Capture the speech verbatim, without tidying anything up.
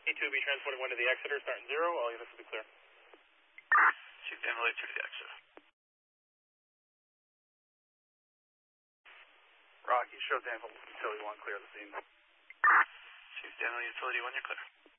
T two will be transporting one to the Exeter, starting zero. All units will be clear. Chief Daniel two to the Exeter. Rocky, show Daniel Utility one, clear the scene. Chief Daniel Utility one, you're clear.